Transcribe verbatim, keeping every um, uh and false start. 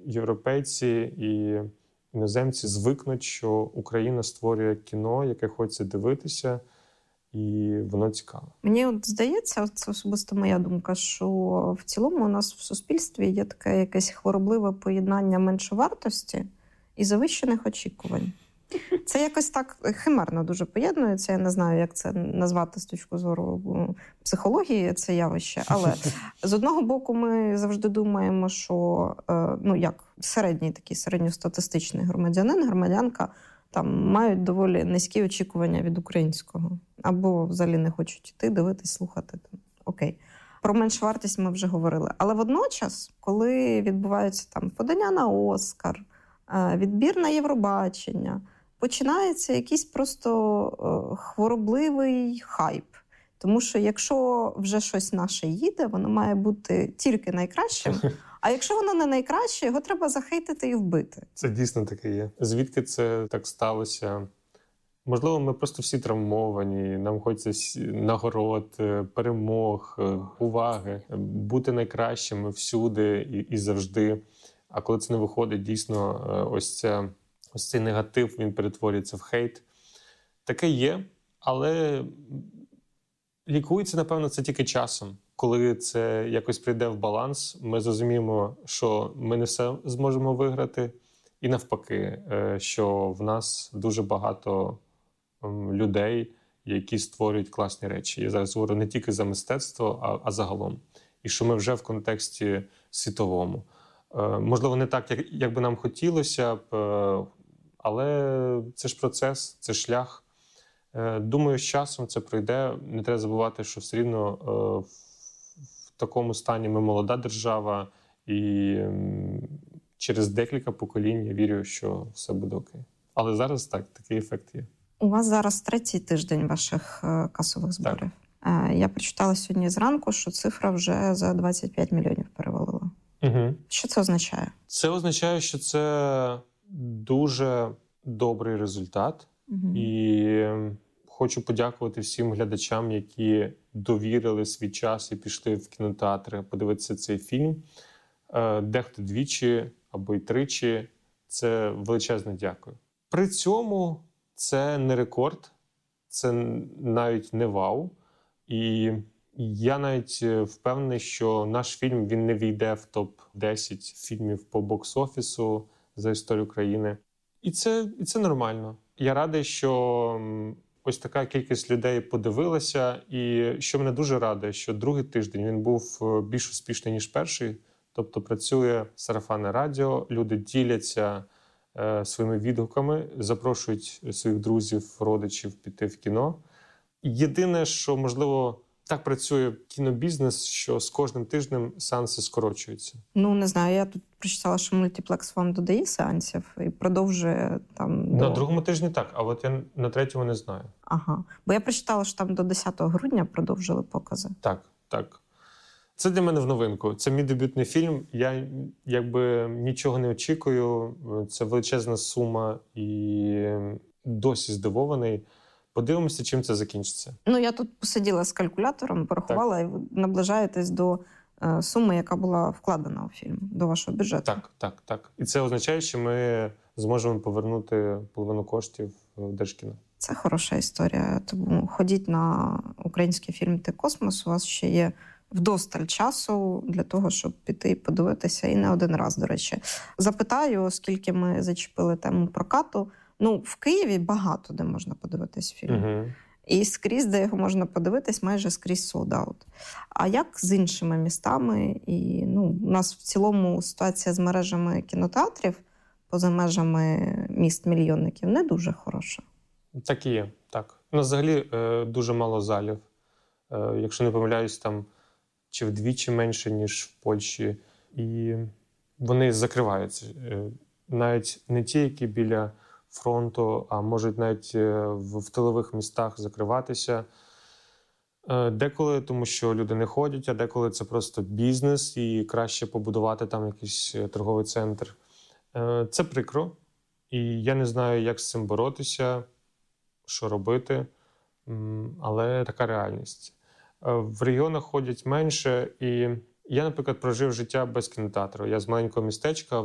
європейці і іноземці звикнуть, що Україна створює кіно, яке хочеться дивитися, і воно цікаве. Мені от здається, це особисто моя думка, що в цілому у нас в суспільстві є таке якесь хворобливе поєднання меншовартості і завищених очікувань. Це якось так химерно дуже поєднується. Я не знаю, як це назвати з точки зору психології, це явище. Але з одного боку ми завжди думаємо, що ну як середній такий середньостатистичний громадянин, громадянка там мають доволі низькі очікування від українського. Або взагалі не хочуть йти, дивитись, слухати. Там. Окей. Про меншовартість ми вже говорили. Але водночас, коли відбуваються там подання на Оскар, відбір на Євробачення, починається якийсь просто хворобливий хайп. Тому що якщо вже щось наше їде, воно має бути тільки найкращим. А якщо воно не найкраще, його треба захейтити і вбити. Це дійсно таке є. Звідки це так сталося? Можливо, ми просто всі травмовані, нам хочеться нагород, перемог, уваги, бути найкращими всюди і, і завжди. А коли це не виходить, дійсно, ось, ця, ось цей негатив, він перетворюється в хейт. Таке є, але лікується, напевно, це тільки часом. Коли це якось прийде в баланс, ми зрозуміємо, що ми не все зможемо виграти. І навпаки, що в нас дуже багато людей, які створюють класні речі. Я зараз говорю не тільки за мистецтво, а, а загалом. І що ми вже в контексті світовому. Можливо, не так, як, як би нам хотілося б, але це ж процес, це шлях. Думаю, з часом це пройде. Не треба забувати, що все рівно в такому стані ми молода держава, і через декілька поколінь я вірю, що все буде окей. Але зараз так, такий ефект є. У вас зараз третій тиждень ваших касових зборів. Так. Я прочитала сьогодні зранку, що цифра вже за двадцять п'ять мільйонів перевалила. Угу. Що це означає? Це означає, що це дуже добрий результат. Угу. І хочу подякувати всім глядачам, які довірили свій час і пішли в кінотеатри подивитися цей фільм. Дехто двічі або й тричі. Це величезне дякую. При цьому це не рекорд, це навіть не вау. І я навіть впевнений, що наш фільм він не війде в топ десять фільмів по бокс-офісу за історію країни. І це, і це нормально. Я радий, що ось така кількість людей подивилася. І що мене дуже радує, що другий тиждень він був більш успішний, ніж перший. Тобто працює сарафанне радіо, люди діляться е, своїми відгуками, запрошують своїх друзів, родичів піти в кіно. Єдине, що, можливо, так працює кінобізнес, що з кожним тижнем сеанси скорочуються. Ну, не знаю, я тут прочитала, що мультиплекс вам додає сеансів і продовжує там... На до... другому тижні так, а от я на третьому не знаю. Ага. Бо я прочитала, що там до десятого грудня продовжили покази. Так, так. Це для мене в новинку. Це мій дебютний фільм. Я якби нічого не очікую. Це величезна сума і досі здивований. Подивимося, чим це закінчиться. Ну, я тут посиділа з калькулятором, порахувала, так. І ви наближаєтесь до е, суми, яка була вкладена у фільм, до вашого бюджету. Так, так, так. І це означає, що ми зможемо повернути половину коштів в Держкіно. Це хороша історія. Тому ходіть на український фільм «Ти космос». У вас ще є вдосталь часу для того, щоб піти і подивитися. І не один раз, до речі. Запитаю, оскільки ми зачепили тему прокату. Ну, в Києві багато де можна подивитись фільм. Угу. І скрізь, де його можна подивитись, майже скрізь sold-out. А як з іншими містами? І, ну, у нас в цілому ситуація з мережами кінотеатрів поза межами міст-мільйонників не дуже хороша. Так і є, так. У нас взагалі е, дуже мало залів. Е, якщо не помиляюсь, там чи вдвічі менше, ніж в Польщі. І вони закриваються. Е, навіть не ті, які біля фронту, а можуть навіть в, в тилових містах закриватися. Е, деколи, тому що люди не ходять, а деколи це просто бізнес і краще побудувати там якийсь торговий центр. Е, це прикро. І я не знаю, як з цим боротися, що робити, але така реальність. В регіонах ходять менше, і я, наприклад, прожив життя без кінотеатру. Я з маленького містечка,